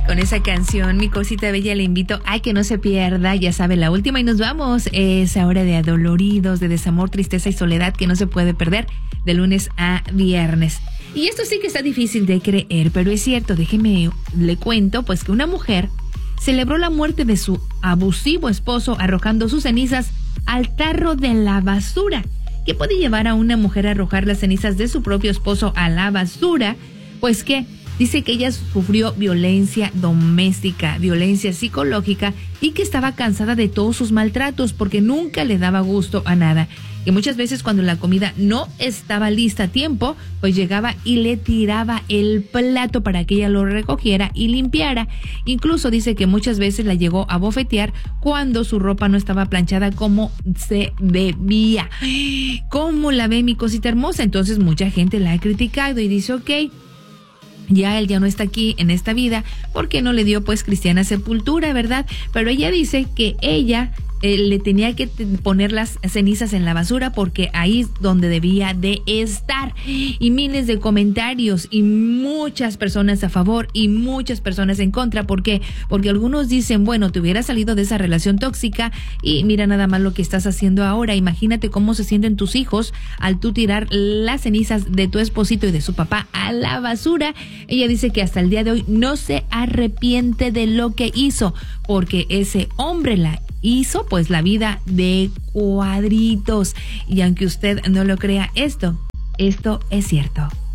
Con esa canción, mi cosita bella, le invito a que no se pierda, ya sabe, la última y nos vamos. Esa hora de adoloridos, de desamor, tristeza y soledad que no se puede perder de lunes a viernes. Y esto sí que está difícil de creer, pero es cierto, déjeme, le cuento, pues que una mujer celebró la muerte de su abusivo esposo arrojando sus cenizas al tarro de la basura. ¿Qué puede llevar a una mujer a arrojar las cenizas de su propio esposo a la basura? Pues que dice que ella sufrió violencia doméstica, violencia psicológica y que estaba cansada de todos sus maltratos porque nunca le daba gusto a nada. Que muchas veces cuando la comida no estaba lista a tiempo, pues llegaba y le tiraba el plato para que ella lo recogiera y limpiara. Incluso dice que muchas veces la llegó a bofetear cuando su ropa no estaba planchada como se debía. ¿Cómo la ve mi cosita hermosa? Entonces mucha gente la ha criticado y dice, ok, ya él ya no está aquí en esta vida porque no le dio pues cristiana sepultura, ¿verdad? Pero ella dice que ella le tenía que poner las cenizas en la basura porque ahí es donde debía de estar. Y miles de comentarios y muchas personas a favor y muchas personas en contra. ¿Por qué? Porque algunos dicen, bueno, te hubieras salido de esa relación tóxica y mira nada más lo que estás haciendo ahora. Imagínate cómo se sienten tus hijos al tú tirar las cenizas de tu esposito y de su papá a la basura. Ella dice que hasta el día de hoy no se arrepiente de lo que hizo porque ese hombre la hizo pues la vida de cuadritos. Y aunque usted no lo crea, esto es cierto.